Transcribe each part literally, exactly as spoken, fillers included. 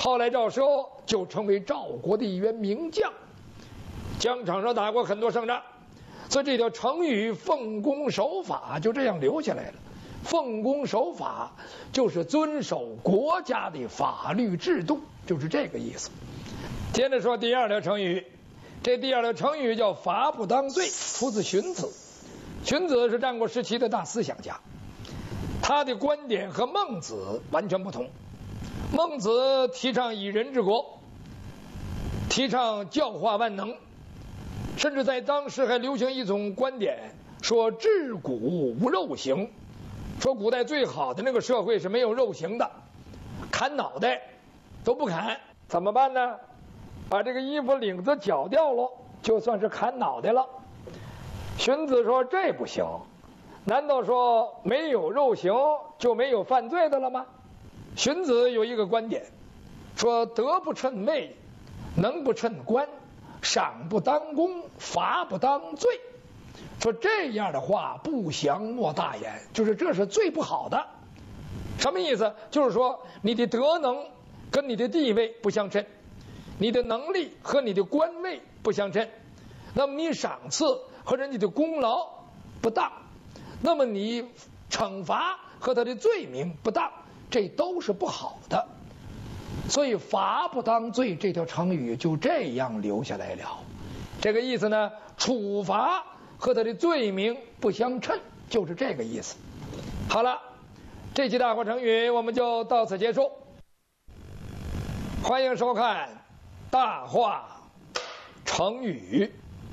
后来赵奢就成为赵国的一员名将，疆场上打过很多胜仗，所以这条成语奉公守法就这样留下来了。奉公守法就是遵守国家的法律制度，就是这个意思。接着说第二条成语，这第二条成语叫法不当罪，出自荀子。荀子是战国时期的大思想家，他的观点和孟子完全不同。孟子提倡以人治国，提倡教化万能，甚至在当时还流行一种观点，说治古无肉刑，说古代最好的那个社会是没有肉刑的，砍脑袋都不砍，怎么办呢？把这个衣服领子绞掉了，就算是砍脑袋了。荀子说这不行，难道说没有肉刑就没有犯罪的了吗？荀子有一个观点，说德不称位，能不称官，赏不当公，罚不当罪。说这样的话不祥莫大焉，就是这是最不好的。什么意思？就是说你的德能跟你的地位不相称，你的能力和你的官位不相称，那么你赏赐和人家的功劳不当，那么你惩罚和他的罪名不当，这都是不好的。所以罚不当罪这条成语就这样留下来了。这个意思呢，处罚和他的罪名不相称，就是这个意思。好了，这期大话成语我们就到此结束，欢迎收看大话成语。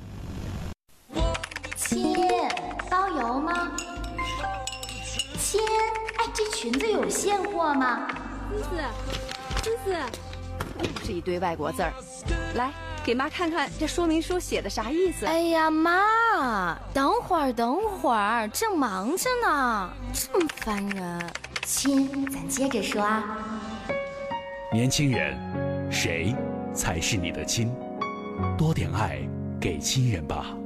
亲，包邮吗？亲，哎，这裙子有现货吗？ 思思，思思，又是一堆外国字儿，来给妈看看这说明书写的啥意思。 哎呀，妈，等会儿，等会儿，正忙着呢，这么烦人。亲，咱接着说啊。 年轻人，谁才是你的亲？多点爱给亲人吧。